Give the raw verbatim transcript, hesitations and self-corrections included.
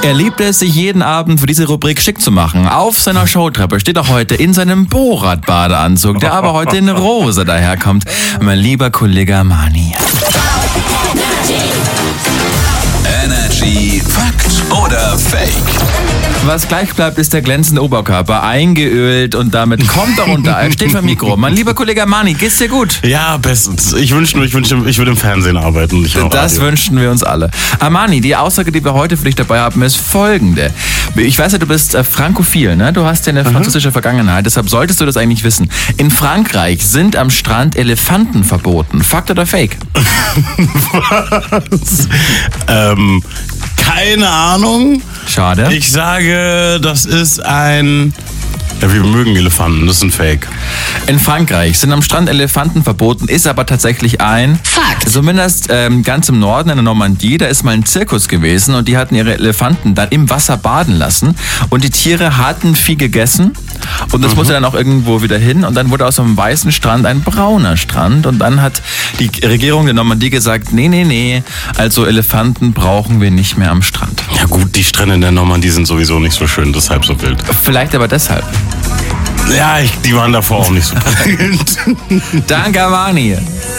Er liebt es, sich jeden Abend für diese Rubrik schick zu machen. Auf seiner Showtreppe steht er heute in seinem Borat-Badeanzug, der aber heute in Rosa daherkommt. Mein lieber Kollege Armani. Energy Fakt oder Fake? Was gleich bleibt, ist der glänzende Oberkörper, eingeölt und damit kommt er runter. Er steht vor dem Mikro. Mein lieber Kollege Armani, geht's dir gut? Ja, bestens. Ich wünsche nur, ich wünsche, ich würde im Fernsehen arbeiten. Nicht im Das Radio. wünschen wir uns alle. Armani, die Aussage, die wir heute für dich dabei haben, ist folgende. Ich weiß ja, du bist äh, frankophil, ne? Du hast ja eine französische Vergangenheit, deshalb solltest du das eigentlich wissen. In Frankreich sind am Strand Elefanten verboten. Fakt oder Fake? Was? ähm, keine Ahnung. Schade. Ich sage, das ist ein... Ja, wir mögen Elefanten, das ist ein Fake. In Frankreich sind am Strand Elefanten verboten, ist aber tatsächlich ein Fakt. Zumindest ähm, ganz im Norden in der Normandie, da ist mal ein Zirkus gewesen und die hatten ihre Elefanten dann im Wasser baden lassen und die Tiere hatten viel gegessen und das mhm. musste dann auch irgendwo wieder hin und dann wurde aus einem weißen Strand ein brauner Strand und dann hat die Regierung der Normandie gesagt, nee, nee, nee, also Elefanten brauchen wir nicht mehr am Strand. Ja gut, die Strände in der Normandie sind sowieso nicht so schön, deshalb so wild. Vielleicht aber deshalb. Ja, ich, die waren davor auch nicht so prickelnd. Danke, Armani.